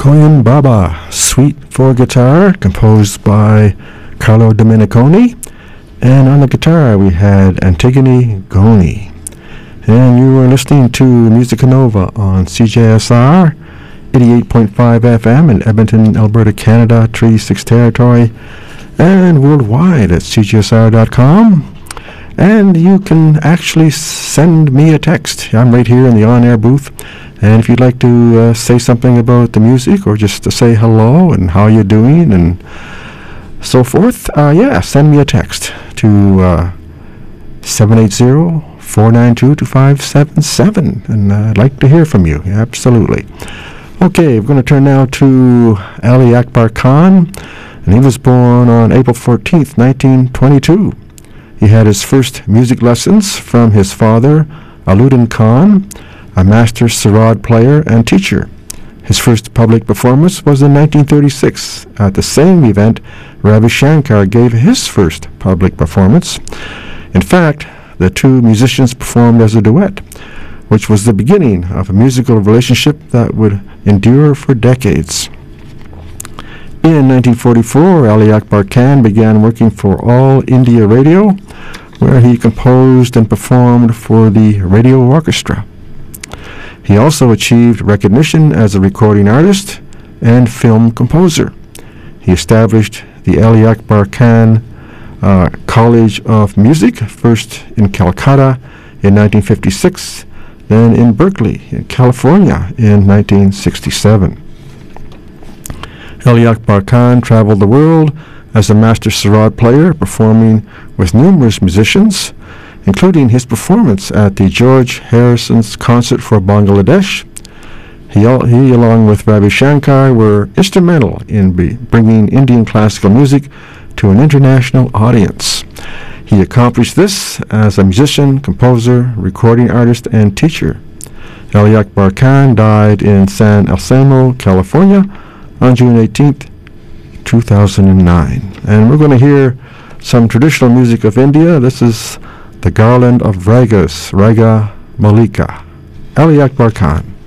Koyan Baba, Suite for Guitar, composed by Carlo Domeniconi. And on the guitar we had Antigone Goni. And you were listening to Musica Nova on CJSR 88.5 FM in Edmonton, Alberta, Canada, Treaty 6 territory, and worldwide at cjsr.com. And you can actually send me a text. I'm right here in the on-air booth. And if you'd like to say something about the music or just to say hello and how you're doing and so forth, send me a text to 780-492-2577. And I'd like to hear from you. Absolutely. Okay, we're going to turn now to Ali Akbar Khan. And he was born on April 14th, 1922. He had his first music lessons from his father, Alauddin Khan, a master sarod player and teacher. His first public performance was in 1936. At the same event, Ravi Shankar gave his first public performance. In fact, the two musicians performed as a duet, which was the beginning of a musical relationship that would endure for decades. In 1944, Ali Akbar Khan began working for All India Radio, where he composed and performed for the radio orchestra. He also achieved recognition as a recording artist and film composer. He established the Ali Akbar Khan College of Music, first in Calcutta in 1956, then in Berkeley, in California in 1967. Ali Akbar Khan traveled the world as a master sarod player, performing with numerous musicians, including his performance at the George Harrison's Concert for Bangladesh. He along with Ravi Shankar, were instrumental in bringing Indian classical music to an international audience. He accomplished this as a musician, composer, recording artist, and teacher. Ali Akbar Khan died in San Anselmo, California, on June 18th, 2009. And we're going to hear some traditional music of India. This is the Garland of Ragas, Raga Malika, Ali Akbar Khan.